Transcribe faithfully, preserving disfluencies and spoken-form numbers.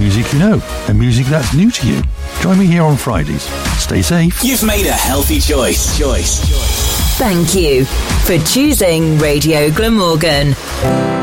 music you know and music that's new to you. Join me here on Fridays. Stay safe. You've made a healthy choice. Choice. Thank you for choosing Radio Glamorgan.